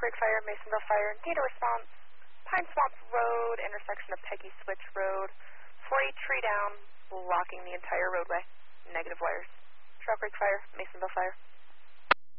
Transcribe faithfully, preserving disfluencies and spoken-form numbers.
Creek Fire, Masonville Fire. Data response, Pine Swamp Road, intersection of Peggy Switch Road. forty tree down, blocking the entire roadway. Negative wires. Trail Creek Fire, Masonville Fire.